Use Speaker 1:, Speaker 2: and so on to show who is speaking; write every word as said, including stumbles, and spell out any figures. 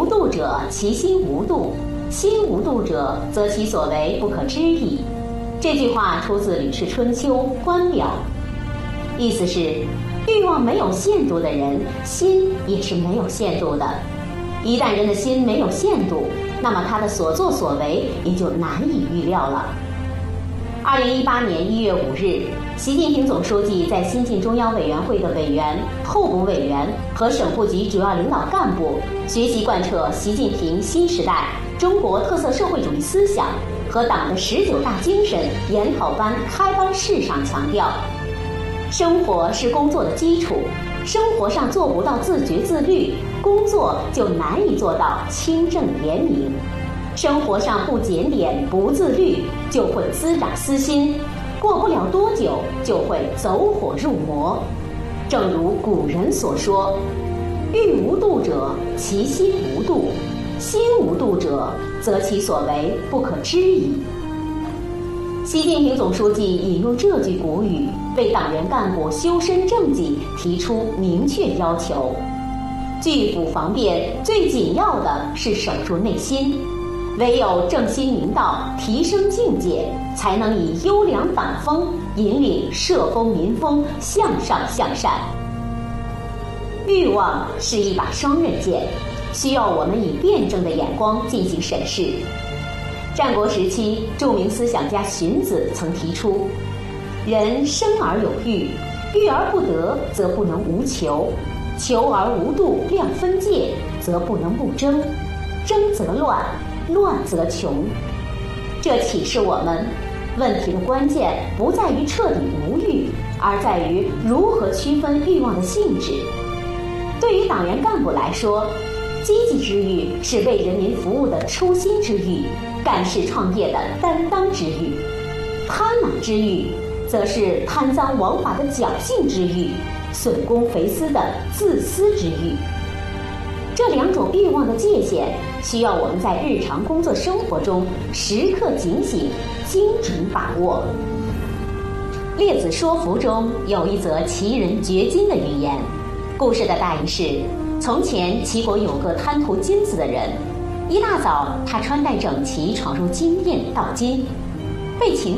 Speaker 1: 度者，其心无度；心无度者，则其所为不可知矣。这句话出自《吕氏春秋·观表》，意思是欲望没有限度的人，心也是没有限度的。一旦人的心没有限度，那么他的所作所为也就难以预料了。二零一八年一月五日，习近平总书记在新进中央委员会的委员、候补委员和省部级主要领导干部学习贯彻习近平新时代中国特色社会主义思想和党的十九大精神研讨班开班式上强调，生活是工作的基础，生活上做不到自觉自律，工作就难以做到清正廉明。生活上不检点不自律，就会滋长私心，过不了多久就会走火入魔。正如古人所说，欲无度者，其心无度；心无度者，则其所为不可知矣。习近平总书记引用这句古语，为党员干部修身正己提出明确要求。拒腐防变最紧要的是守住内心，唯有正心明道，提升境界，才能以优良党风引领社风民风向上向善。欲望是一把双刃剑，需要我们以辩证的眼光进行审视。战国时期，著名思想家荀子曾提出：人生而有欲，欲而不得，则不能无求；求而无度量分界，则不能不争；争则乱，乱则穷。这启示我们，问题的关键不在于彻底无欲，而在于如何区分欲望的性质。对于党员干部来说，积极之欲是为人民服务的初心之欲，干事创业的担当之欲；贪婪之欲，则是贪赃枉法的侥幸之欲，损公肥私的自私之欲。这两种欲望的界限，需要我们在日常工作生活中时刻警醒，精准把握。《列子说服》中有一则奇人掘金的寓言，故事的大意是：从前齐国有个贪图金子的人，一大早他穿戴整齐闯入金店盗金，被秦